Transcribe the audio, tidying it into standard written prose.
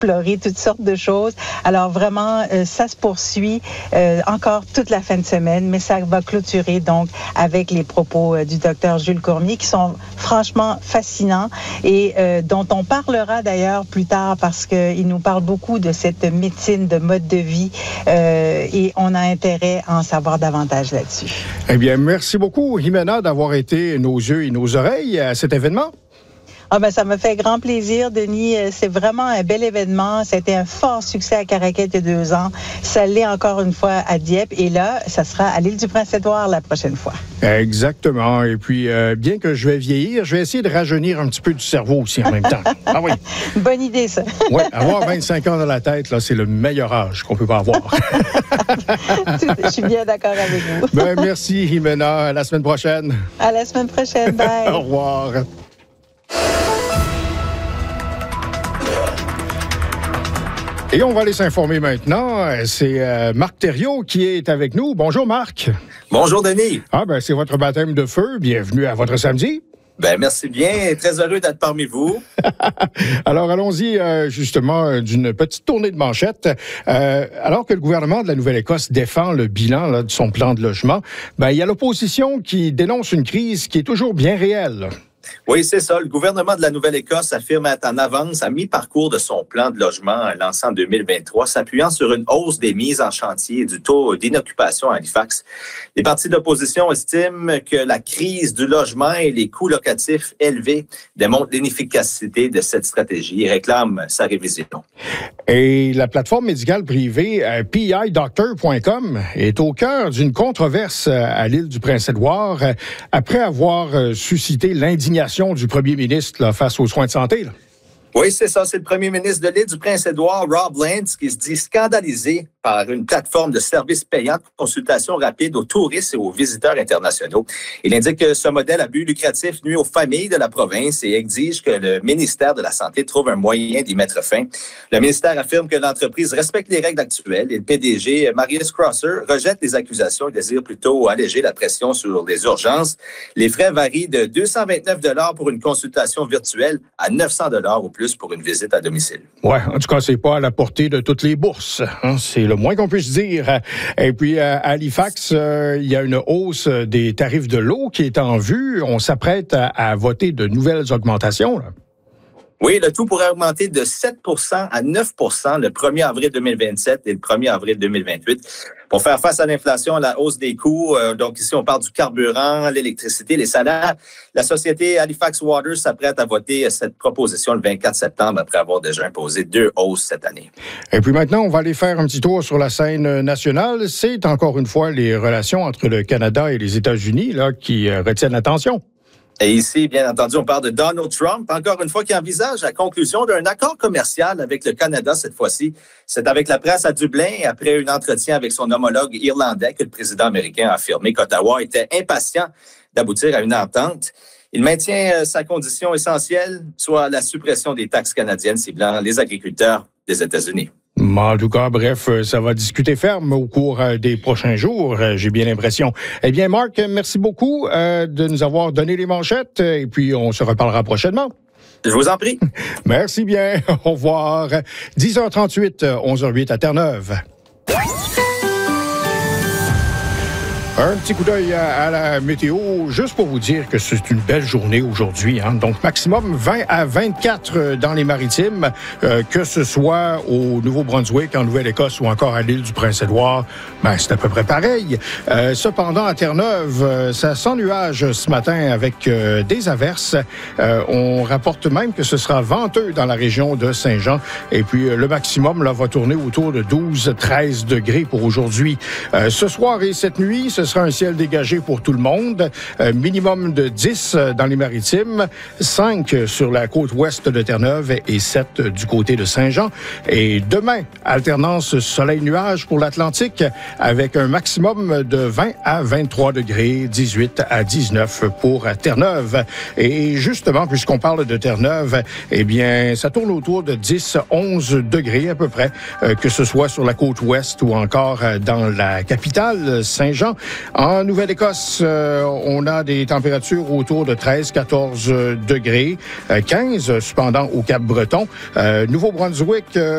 explorer toutes sortes de choses. Alors vraiment, ça se poursuit encore toute la fin de semaine, mais ça va clôturer donc avec les propos du docteur Jules Cormier qui sont franchement fascinants et dont on parlera d'ailleurs plus tard parce qu'il nous parle beaucoup de cette médecine de mode de vie et on a intérêt à en savoir davantage là-dessus. Eh bien, merci beaucoup, Jimena, d'avoir été nos yeux et nos oreilles à cet événement. Ah ben, ça me fait grand plaisir, Denis. C'est vraiment un bel événement. C'était un fort succès à Caraquet il y a 2 ans. Ça l'est encore une fois à Dieppe. Et là, ça sera à l'île du Prince-Édouard la prochaine fois. Exactement. Et puis, bien que je vais vieillir, je vais essayer de rajeunir un petit peu du cerveau aussi en même temps. Ah oui. Bonne idée, ça. Oui, avoir 25 ans dans la tête, là, c'est le meilleur âge qu'on peut pas avoir. Je suis bien d'accord avec vous. Ben, merci, Jimena. À la semaine prochaine. À la semaine prochaine. Bye. Au revoir. Et on va aller s'informer maintenant. C'est Marc Thériault qui est avec nous. Bonjour, Marc. Bonjour, Denis. Ah, ben, c'est votre baptême de feu. Bienvenue à votre samedi. Ben, merci bien. Très heureux d'être parmi vous. Alors, allons-y justement d'une petite tournée de manchettes. Alors que le gouvernement de la Nouvelle-Écosse défend le bilan là, de son plan de logement, ben, il y a l'opposition qui dénonce une crise qui est toujours bien réelle. Oui, c'est ça. Le gouvernement de la Nouvelle-Écosse affirme être en avance à mi-parcours de son plan de logement lancé en 2023, s'appuyant sur une hausse des mises en chantier et du taux d'inoccupation à Halifax. Les partis d'opposition estiment que la crise du logement et les coûts locatifs élevés démontrent l'inefficacité de cette stratégie et réclament sa révision. Et la plateforme médicale privée PIDoctor.com est au cœur d'une controverse à l'île du Prince-Édouard après avoir suscité l'indignation du premier ministre là, face aux soins de santé. Là. Oui, c'est ça. C'est le premier ministre de l'île du Prince-Édouard, Rob Lance, qui se dit scandalisé par une plateforme de services payants de consultation rapide aux touristes et aux visiteurs internationaux. Il indique que ce modèle à but lucratif nuit aux familles de la province et exige que le ministère de la Santé trouve un moyen d'y mettre fin. Le ministère affirme que l'entreprise respecte les règles actuelles et le PDG, Marius Crosser, rejette les accusations et désire plutôt alléger la pression sur les urgences. Les frais varient de 229 $ pour une consultation virtuelle à 900 $ au plus pour une visite à domicile. Oui, en tout cas, c'est pas à la portée de toutes les bourses. Hein? C'est le moins qu'on puisse dire. Et puis, à Halifax, il y a une hausse des tarifs de l'eau qui est en vue. On s'apprête à voter de nouvelles augmentations, là. Oui, le tout pourrait augmenter de 7 % à 9 % le 1er avril 2027 et le 1er avril 2028. Pour faire face à l'inflation, à la hausse des coûts, donc ici on parle du carburant, l'électricité, les salaires, la société Halifax Water s'apprête à voter cette proposition le 24 septembre après avoir déjà imposé 2 hausses cette année. Et puis maintenant, on va aller faire un petit tour sur la scène nationale. C'est encore une fois les relations entre le Canada et les États-Unis là, qui retiennent l'attention. Et ici, bien entendu, on parle de Donald Trump, encore une fois, qui envisage la conclusion d'un accord commercial avec le Canada cette fois-ci. C'est avec la presse à Dublin, après un entretien avec son homologue irlandais, que le président américain a affirmé qu'Ottawa était impatient d'aboutir à une entente. Il maintient sa condition essentielle, soit la suppression des taxes canadiennes ciblant les agriculteurs des États-Unis. En tout cas, bref, ça va discuter ferme au cours des prochains jours, j'ai bien l'impression. Eh bien, Marc, merci beaucoup de nous avoir donné les manchettes et puis on se reparlera prochainement. Je vous en prie. Merci bien. Au revoir. 10h38, 11h08 à Terre-Neuve. Un petit coup d'œil à la météo, juste pour vous dire que c'est une belle journée aujourd'hui. Hein? Donc, maximum 20 à 24 dans les maritimes, que ce soit au Nouveau-Brunswick, en Nouvelle-Écosse ou encore à l'île du Prince-Édouard. Ben, c'est à peu près pareil. Cependant, à Terre-Neuve, ça sent nuage ce matin avec des averses. On rapporte même que ce sera venteux dans la région de Saint-Jean. Et puis, le maximum là, va tourner autour de 12-13 degrés pour aujourd'hui. Ce soir et cette nuit, ce sera un ciel dégagé pour tout le monde. Minimum de 10 dans les maritimes, 5 sur la côte ouest de Terre-Neuve et 7 du côté de Saint-Jean. Et demain, alternance soleil-nuage pour l'Atlantique avec un maximum de 20 à 23 degrés, 18 à 19 pour Terre-Neuve. Et justement, puisqu'on parle de Terre-Neuve, eh bien, ça tourne autour de 10-11 degrés à peu près, que ce soit sur la côte ouest ou encore dans la capitale, Saint-Jean. En Nouvelle-Écosse, on a des températures autour de 13-14 degrés, 15 cependant au Cap-Breton. Nouveau-Brunswick,